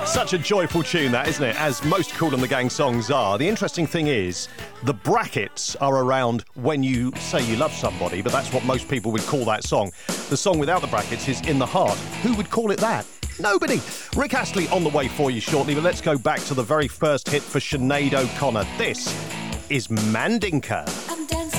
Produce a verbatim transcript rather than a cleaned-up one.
Such a joyful tune, that, isn't it? As most Kool and the Gang songs are. The interesting thing is, the brackets are around when you say you love somebody, but that's what most people would call that song. The song without the brackets is In the Heart. Who would call it that? Nobody. Rick Astley on the way for you shortly, but let's go back to the very first hit for Sinead O'Connor. This is Mandinka.